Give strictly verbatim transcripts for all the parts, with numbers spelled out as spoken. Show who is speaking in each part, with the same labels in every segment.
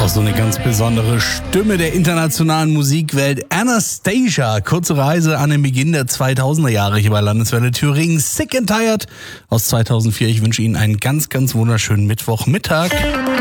Speaker 1: auch so eine ganz besondere Stimme der internationalen Musikwelt. Anastacia, kurze Reise an den Beginn der zweitausender Jahre hier bei Landeswelle Thüringen. Sick and Tired aus zweitausendvier. Ich wünsche Ihnen einen ganz, ganz wunderschönen Mittwochmittag.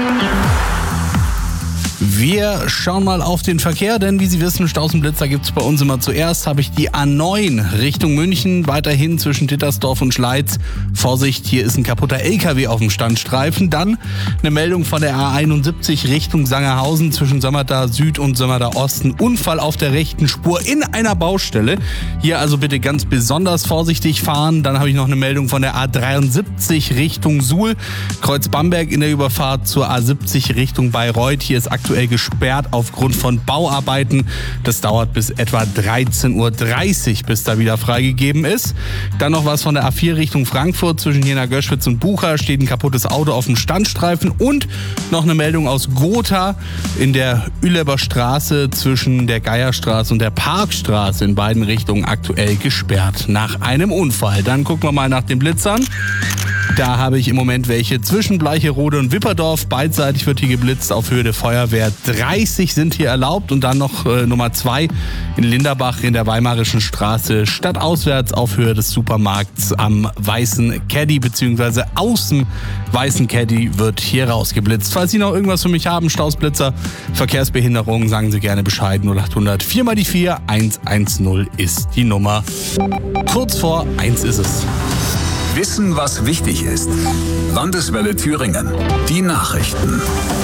Speaker 1: Wir schauen mal auf den Verkehr, denn wie Sie wissen, Staus und Blitzer gibt's bei uns immer zuerst. Habe ich die A neun Richtung München, weiterhin zwischen Dittersdorf und Schleiz. Vorsicht, hier ist ein kaputter L K W auf dem Standstreifen. Dann eine Meldung von der A einundsiebzig Richtung Sangerhausen zwischen Sömmerda Süd und Sömmerda Osten. Unfall auf der rechten Spur in einer Baustelle. Hier also bitte ganz besonders vorsichtig fahren. Dann habe ich noch eine Meldung von der A dreiundsiebzig Richtung Suhl. Kreuz Bamberg in der Überfahrt zur A siebzig Richtung Bayreuth. Hier ist aktuell gesperrt aufgrund von Bauarbeiten. Das dauert bis etwa dreizehn Uhr dreißig, bis da wieder freigegeben ist. Dann noch was von der A vier Richtung Frankfurt zwischen Jena Göschwitz und Bucha. Steht ein kaputtes Auto auf dem Standstreifen. Und noch eine Meldung aus Gotha in der Üleber Straße zwischen der Geierstraße und der Parkstraße in beiden Richtungen aktuell gesperrt nach einem Unfall. Dann gucken wir mal nach den Blitzern. Da habe ich im Moment welche zwischen Bleicherode und Wipperdorf. Beidseitig wird hier geblitzt auf Höhe der Feuerwehr. dreißig sind hier erlaubt. Und dann noch äh, Nummer zwei in Linderbach in der Weimarischen Straße. Stadtauswärts auf Höhe des Supermarkts am Weißen Caddy bzw. aus dem Weißen Caddy wird hier rausgeblitzt. Falls Sie noch irgendwas für mich haben, Stausblitzer, Verkehrsbehinderung, sagen Sie gerne Bescheid. null achthundert vier mal die vier, eins eins null ist die Nummer. Kurz vor eins ist es.
Speaker 2: Wissen, was wichtig ist. Landeswelle Thüringen. Die Nachrichten.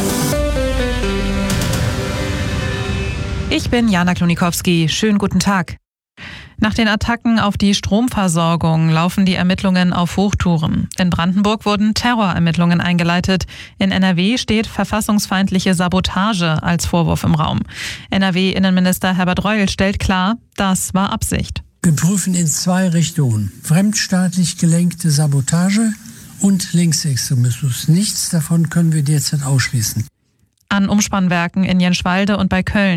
Speaker 3: Ich bin Jana Klonikowski. Schönen guten Tag. Nach den Attacken auf die Stromversorgung laufen die Ermittlungen auf Hochtouren. In Brandenburg wurden Terrorermittlungen eingeleitet. In N R W steht verfassungsfeindliche Sabotage als Vorwurf im Raum. N R W-Innenminister Herbert Reul stellt klar, das war Absicht.
Speaker 4: Wir prüfen in zwei Richtungen. Fremdstaatlich gelenkte Sabotage und Linksextremismus. Nichts davon können wir derzeit ausschließen.
Speaker 3: An Umspannwerken in Jenschwalde und bei Köln